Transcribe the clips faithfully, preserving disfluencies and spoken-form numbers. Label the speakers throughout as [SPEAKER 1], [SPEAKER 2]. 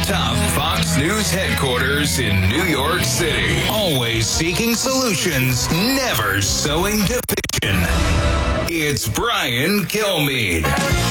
[SPEAKER 1] atop Fox News headquarters in New York City. Always seeking solutions, never sowing division. It's Brian Kilmeade.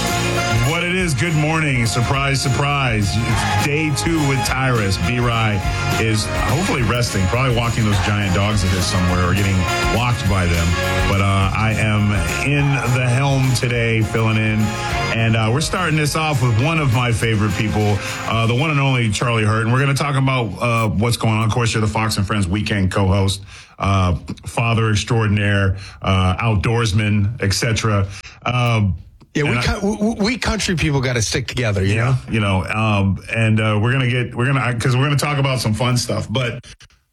[SPEAKER 2] What it is, good morning. Surprise, surprise. It's day two with Tyrus. B-Rye is hopefully resting, probably walking those giant dogs of his somewhere or getting walked by them. But uh, I am in the helm today, filling in. And uh, we're starting this off with one of my favorite people, uh, the one and only Charlie Hurt. And we're going to talk about uh, what's going on. Of course, you're the Fox and Friends weekend co-host, uh, father extraordinaire, uh, outdoorsman, et cetera. Um,
[SPEAKER 3] Yeah, we,
[SPEAKER 2] I,
[SPEAKER 3] co- we country people got to stick together, you
[SPEAKER 2] yeah,
[SPEAKER 3] know?
[SPEAKER 2] You know, um, and uh, we're going to get, we're going to, because we're going to talk about some fun stuff. But,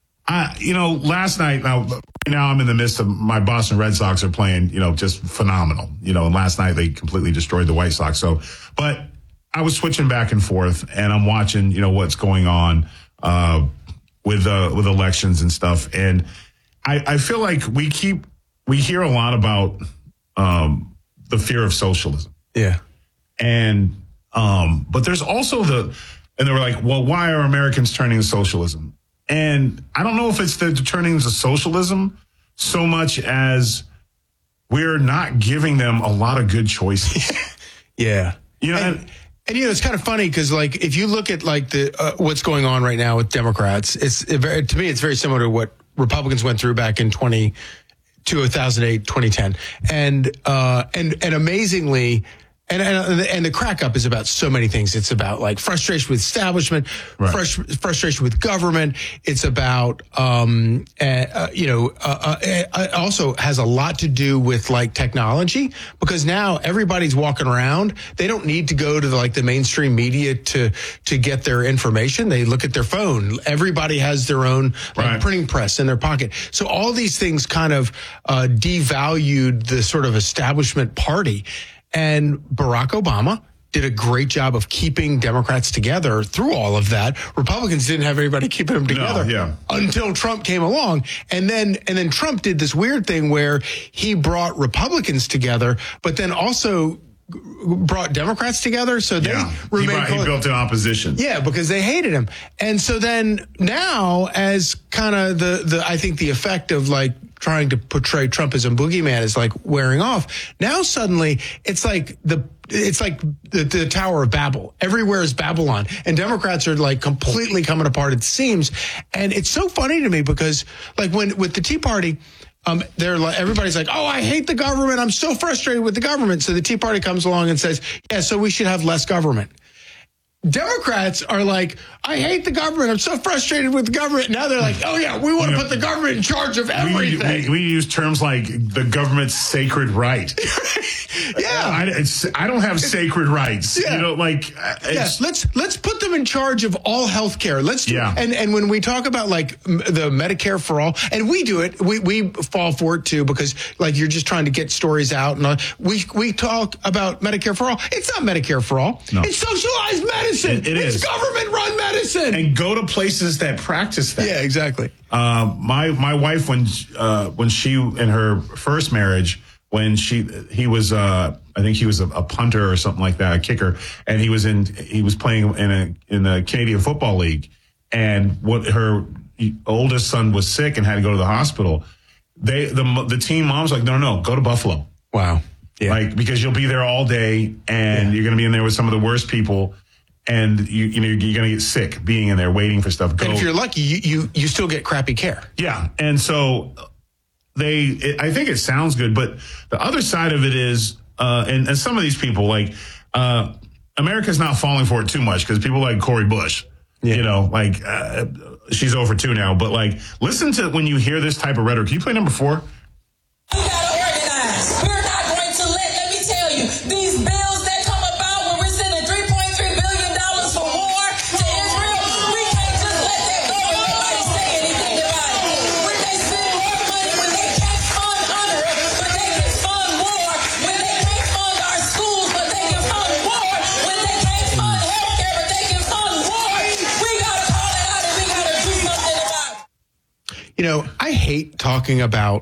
[SPEAKER 2] I, you know, last night, now, right now I'm in the midst of my Boston Red Sox are playing, you know, just phenomenal. You know, and last night they completely destroyed the White Sox. So, but I was switching back and forth, and I'm watching, you know, what's going on uh, with uh, with elections and stuff. And I, I feel like we keep, we hear a lot about, um, the fear of socialism.
[SPEAKER 3] Yeah.
[SPEAKER 2] And, um, but there's also the, and they were like, well, why are Americans turning to socialism? And I don't know if it's the turning to socialism so much as we're not giving them a lot of good choices.
[SPEAKER 3] Yeah.
[SPEAKER 2] You know,
[SPEAKER 3] and,
[SPEAKER 2] and,
[SPEAKER 3] and, you know, it's kind of funny because, like, if you look at, like, the uh, what's going on right now with Democrats, it's it very, to me, it's very similar to what Republicans went through back in twenty two thousand eight, twenty ten. And, uh, and, and amazingly, and, and, and the crack up is about so many things. It's about like frustration with establishment,
[SPEAKER 2] right.
[SPEAKER 3] frust- frustration with government. It's about, um, uh, uh, you know, uh, uh, uh, also has a lot to do with like technology, because now everybody's walking around. They don't need to go to the, like the mainstream media to, to get their information. They look at their phone. Everybody has their own like,
[SPEAKER 2] right.
[SPEAKER 3] printing press in their pocket. So all these things kind of, uh, devalued the sort of establishment party. And Barack Obama did a great job of keeping Democrats together through all of that. Republicans didn't have anybody keeping them together
[SPEAKER 2] no, yeah.
[SPEAKER 3] until Trump came along. And then, and then Trump did this weird thing where he brought Republicans together, but then also brought Democrats together. So they
[SPEAKER 2] yeah.
[SPEAKER 3] remained.
[SPEAKER 2] He, brought, he built an opposition.
[SPEAKER 3] Yeah, because they hated him. And so then now, as kind of the, the, I think the effect of like, trying to portray Trump as a boogeyman is like wearing off. Now suddenly it's like the it's like the, the Tower of Babel. Everywhere is Babylon, and Democrats are like completely coming apart at the seams. And it's so funny to me because like when with the Tea Party, um, they're like everybody's like, oh, I hate the government. I'm so frustrated with the government. So the Tea Party comes along and says, yeah, so we should have less government. Democrats are like, I hate the government. I'm so frustrated with the government. Now they're like, oh, yeah, we want to put the government in charge of everything.
[SPEAKER 2] We, we, we use terms like the government's sacred right.
[SPEAKER 3] yeah.
[SPEAKER 2] I, it's, I don't have sacred rights.
[SPEAKER 3] Yeah.
[SPEAKER 2] You know, like,
[SPEAKER 3] yes, let's let's put them in charge of all health care. Let's do,
[SPEAKER 2] yeah.
[SPEAKER 3] and and when we talk about like m- the Medicare for all, and we do it, we we fall for it too, because like you're just trying to get stories out, and all. we we talk about Medicare for all. It's not Medicare for all.
[SPEAKER 2] No.
[SPEAKER 3] It's socialized medicine.
[SPEAKER 2] It, it
[SPEAKER 3] it's
[SPEAKER 2] is
[SPEAKER 3] government-run medicine.
[SPEAKER 2] And go to places that practice that.
[SPEAKER 3] Yeah, exactly.
[SPEAKER 2] Uh, my my wife, when uh, when she in her first marriage, when she he was uh, I think he was a, a punter or something like that, a kicker, and he was in he was playing in a in the Canadian Football League, and what her oldest son was sick and had to go to the hospital. They the the team mom's like, no, no, no, go to Buffalo.
[SPEAKER 3] Wow. Yeah.
[SPEAKER 2] Like, because you'll be there all day, and yeah. you're going to be in there with some of the worst people. And you, you know, you're going to get sick being in there waiting for stuff. Go.
[SPEAKER 3] And if you're lucky, you, you, you still get crappy care.
[SPEAKER 2] Yeah. And so they, it, I think it sounds good, but the other side of it is, uh, and, and some of these people, like, uh, America's not falling for it too much because people like Cori Bush, yeah. you know, like, uh, she's over two now, but like, listen to when you hear this type of rhetoric. Can you play number four?
[SPEAKER 4] We got to organize. We're not going to let, let me tell you, these bills that come about when we're sending three point three billion dollars for war to Israel, we can't just let that go and nobody say anything about it. When they spend more money, when they can't fund UNRWA, but they can fund war, when they can't fund our schools, but they can fund war, when they can't fund health care, but they can fund war, we got to call it out and we got to do something about it.
[SPEAKER 3] You know, I hate talking about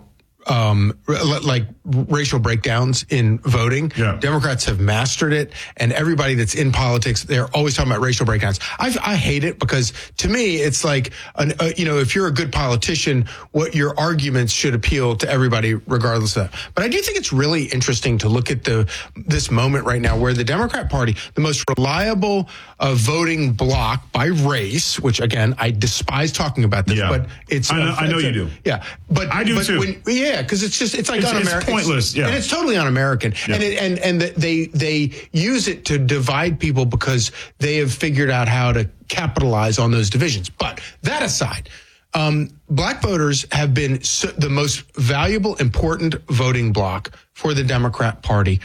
[SPEAKER 3] um, r- like racial breakdowns in voting.
[SPEAKER 2] Yeah.
[SPEAKER 3] Democrats have mastered it, and everybody that's in politics, they're always talking about racial breakdowns. I, I hate it because to me, it's like, an, uh, you know, if you're a good politician, what your arguments should appeal to everybody regardless of that. But I do think it's really interesting to look at the this moment right now where the Democrat Party, the most reliable uh, voting bloc by race, which again, I despise talking about this,
[SPEAKER 2] Yeah.
[SPEAKER 3] but it's.
[SPEAKER 2] I know-
[SPEAKER 3] uh,
[SPEAKER 2] I know
[SPEAKER 3] it's
[SPEAKER 2] you
[SPEAKER 3] a-
[SPEAKER 2] do.
[SPEAKER 3] Yeah. But
[SPEAKER 2] I do
[SPEAKER 3] but
[SPEAKER 2] too.
[SPEAKER 3] When, yeah, because it's just, it's like
[SPEAKER 2] It's- it's
[SPEAKER 3] un-American.
[SPEAKER 2] pointless, yeah.
[SPEAKER 3] And it's totally un-American.
[SPEAKER 2] Yeah.
[SPEAKER 3] And, it, and, and they, they use it to divide people because they have figured out how to capitalize on those divisions. But that aside, um, black voters have been so, the most valuable, important voting bloc for the Democrat Party